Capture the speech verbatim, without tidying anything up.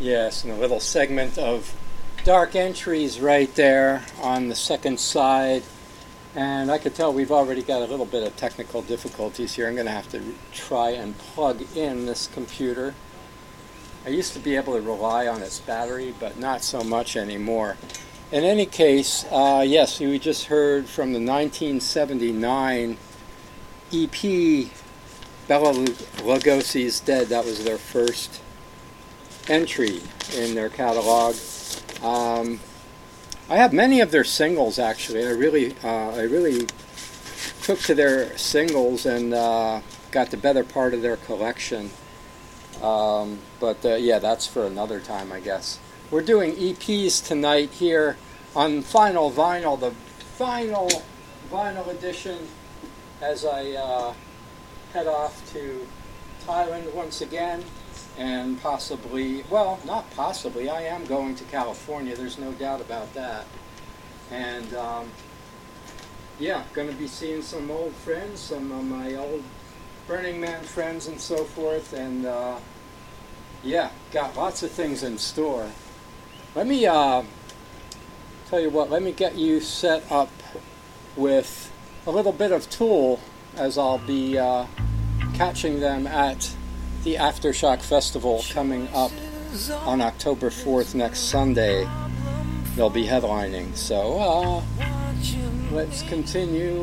Yes, and a little segment of dark entries right there on the second side. And I could tell we've already got a little bit of technical difficulties here. I'm going to have to try and plug in this computer. I used to be able to rely on its battery, but not so much anymore. In any case, uh, yes, we just heard from the nineteen seventy-nine E P, Bela Lugosi's Dead. That was their first entry in their catalog. Um, I have many of their singles, actually. I really, uh, I really took to their singles and uh, got the better part of their collection. Um, but uh, yeah, that's for another time, I guess. We're doing E Ps tonight here on Final Vinyl, the final vinyl edition, as I uh, head off to Thailand once again, and possibly, well, not possibly, I am going to California, there's no doubt about that. And um, yeah, going to be seeing some old friends, some of my old Burning Man friends and so forth, and uh, yeah, got lots of things in store. Let me uh, tell you what, let me get you set up with a little bit of Tool, as I'll be uh, catching them at the Aftershock Festival coming up on October fourth, next Sunday. They'll be headlining. So uh, let's continue